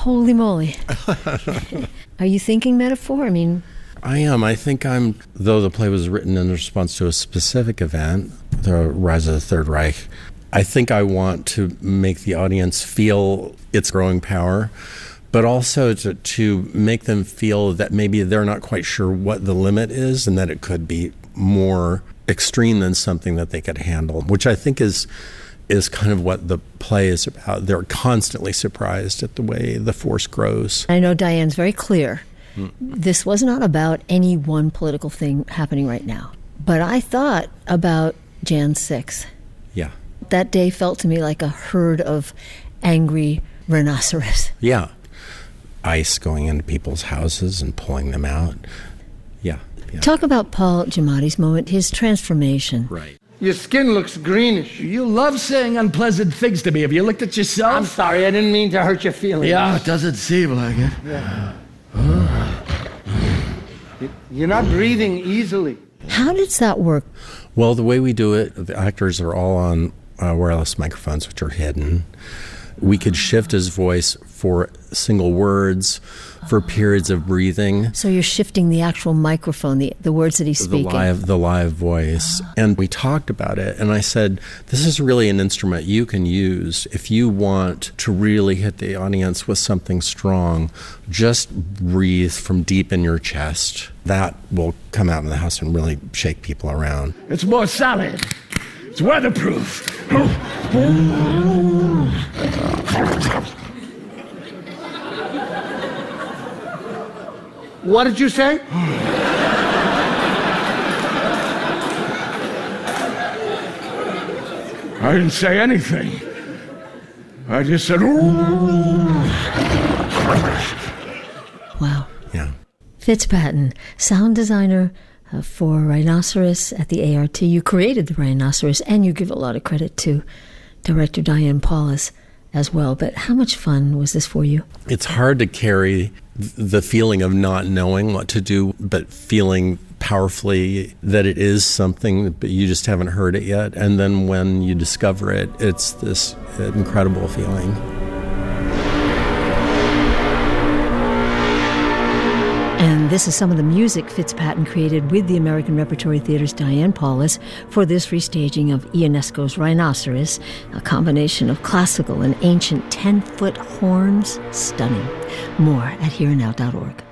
Holy moly. Are you thinking metaphor? I mean... I am. I think though the play was written in response to a specific event, the rise of the Third Reich, I think I want to make the audience feel its growing power, but also to make them feel that maybe they're not quite sure what the limit is and that it could be more extreme than something that they could handle, which I think is kind of what the play is about. They're constantly surprised at the way the force grows. I know Diane's very clear. This was not about any one political thing happening right now. But I thought about Jan 6. Yeah. That day felt to me like a herd of angry rhinoceros. Yeah. Ice going into people's houses and pulling them out. Yeah. Talk about Paul Giamatti's moment, his transformation. Right. Your skin looks greenish. You love saying unpleasant things to me. Have you looked at yourself? I'm sorry, I didn't mean to hurt your feelings. Yeah, it doesn't seem like it. Yeah. You're not breathing easily. How does that work? Well, the way we do it, the actors are all on wireless microphones, which are hidden. We could shift his voice for single words, for periods of breathing. So you're shifting the actual microphone, the words that he's speaking. The live voice. And we talked about it, and I said, this is really an instrument you can use if you want to really hit the audience with something strong. Just breathe from deep in your chest. That will come out in the house and really shake people around. It's more solid. It's weatherproof. What did you say? I didn't say anything. I just said, Wow. Yeah. Fitzpatrick, sound designer for Rhinoceros at the ART. You created the Rhinoceros, and you give a lot of credit to director Diane Paulus as well. But how much fun was this for you? It's hard to carry the feeling of not knowing what to do, but feeling powerfully that it is something, but you just haven't heard it yet. And then when you discover it, it's this incredible feeling. And this is some of the music Fitzpatrick created with the American Repertory Theater's Diane Paulus for this restaging of Ionesco's Rhinoceros, a combination of classical and ancient 10-foot horns. Stunning. More at hereandnow.org.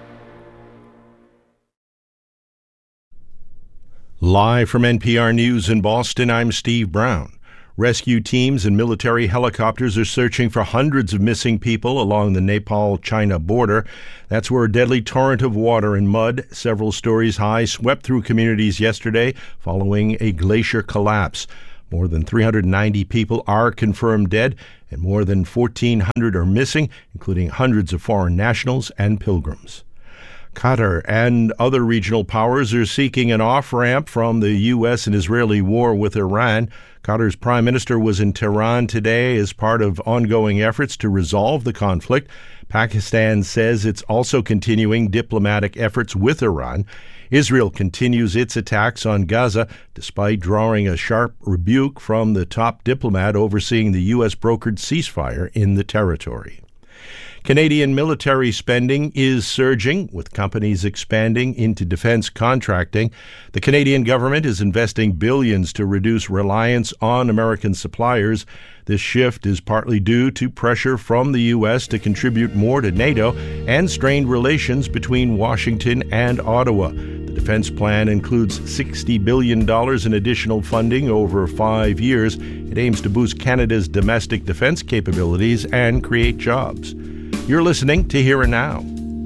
Live from NPR News in Boston, I'm Steve Brown. Rescue teams and military helicopters are searching for hundreds of missing people along the Nepal-China border. That's where a deadly torrent of water and mud, several stories high, swept through communities yesterday following a glacier collapse. More than 390 people are confirmed dead, and more than 1,400 are missing, including hundreds of foreign nationals and pilgrims. Qatar and other regional powers are seeking an off-ramp from the U.S. and Israeli war with Iran. Qatar's prime minister was in Tehran today as part of ongoing efforts to resolve the conflict. Pakistan says it's also continuing diplomatic efforts with Iran. Israel continues its attacks on Gaza, despite drawing a sharp rebuke from the top diplomat overseeing the U.S.-brokered ceasefire in the territory. Canadian military spending is surging, with companies expanding into defense contracting. The Canadian government is investing billions to reduce reliance on American suppliers. This shift is partly due to pressure from the U.S. to contribute more to NATO and strained relations between Washington and Ottawa. The defense plan includes $60 billion in additional funding over 5 years. It aims to boost Canada's domestic defense capabilities and create jobs. You're listening to Here and Now.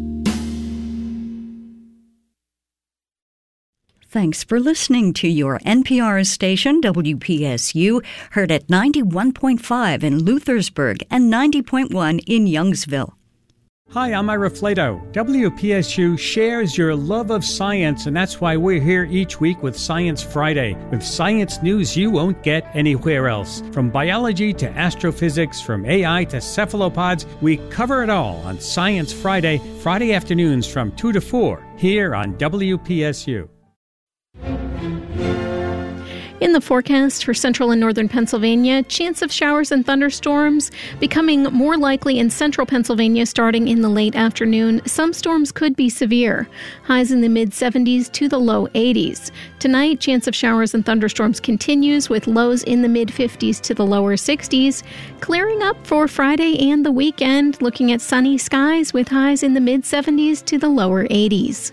Thanks for listening to your NPR station, WPSU, heard at 91.5 in Luthersburg and 90.1 in Youngsville. Hi, I'm Ira Flato. WPSU shares your love of science, and that's why we're here each week with Science Friday, with science news you won't get anywhere else. From biology to astrophysics, from AI to cephalopods, we cover it all on Science Friday, Friday afternoons from 2 to 4, here on WPSU. In the forecast for central and northern Pennsylvania, chance of showers and thunderstorms becoming more likely in central Pennsylvania starting in the late afternoon. Some storms could be severe. Highs in the mid-70s to the low 80s. Tonight, chance of showers and thunderstorms continues with lows in the mid-50s to the lower 60s. Clearing up for Friday and the weekend, looking at sunny skies with highs in the mid-70s to the lower 80s.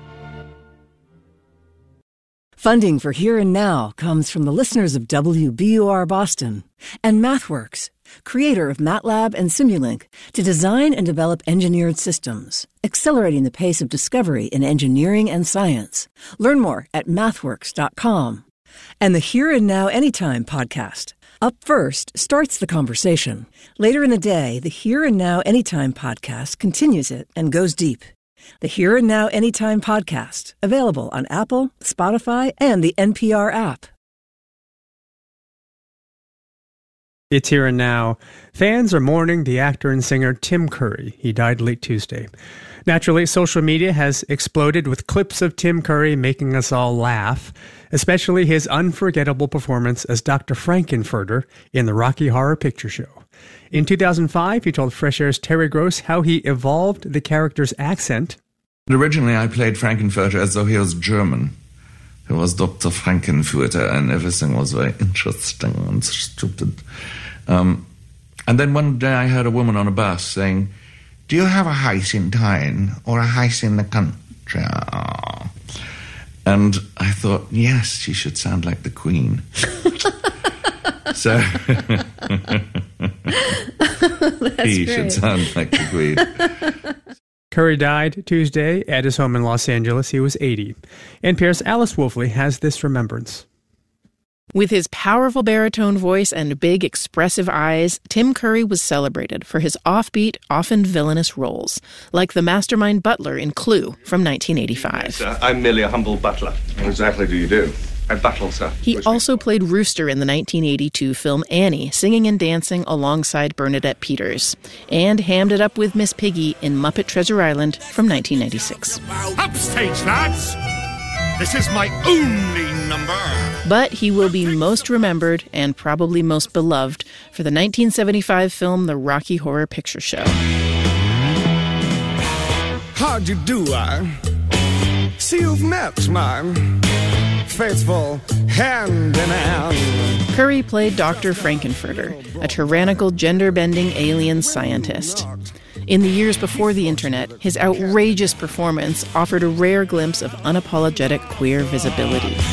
Funding for Here and Now comes from the listeners of WBUR Boston and MathWorks, creator of MATLAB and Simulink, to design and develop engineered systems, accelerating the pace of discovery in engineering and science. Learn more at mathworks.com. And the Here and Now Anytime podcast. Up First starts the conversation. Later in the day, the Here and Now Anytime podcast continues it and goes deep. The Here and Now Anytime podcast, available on Apple, Spotify, and the NPR app. It's Here and Now. Fans are mourning the actor and singer Tim Curry. He died late Tuesday. Naturally, social media has exploded with clips of Tim Curry making us all laugh, especially his unforgettable performance as Dr. Frankenfurter in the Rocky Horror Picture Show. In 2005, he told Fresh Air's Terry Gross how he evolved the character's accent. Originally, I played Frankenfurter as though he was German. He was Dr. Frankenfurter, and everything was very interesting and stupid. And then one day I heard a woman on a bus saying, "Do you have a house in town or a house in the country?" And I thought, yes, she should sound like the Queen. So he should sound like the Queen. Curry died Tuesday at his home in Los Angeles. He was 80. NPR's Alice Wolfley has this remembrance. With his powerful baritone voice and big, expressive eyes, Tim Curry was celebrated for his offbeat, often villainous roles, like the mastermind butler in Clue from 1985. Yes, I'm merely a humble butler. What exactly do you do? I battle, sir. He also played Rooster in the 1982 film Annie, singing and dancing alongside Bernadette Peters, and hammed it up with Miss Piggy in Muppet Treasure Island from 1996. Upstage, lads! This is my only number! But he will be most remembered and probably most beloved for the 1975 film The Rocky Horror Picture Show. How'd you do, See, you've met my faithful hand in hand. Curry played Dr. Frankenfurter, a tyrannical, gender-bending alien scientist. In the years before the internet, his outrageous performance offered a rare glimpse of unapologetic queer visibility.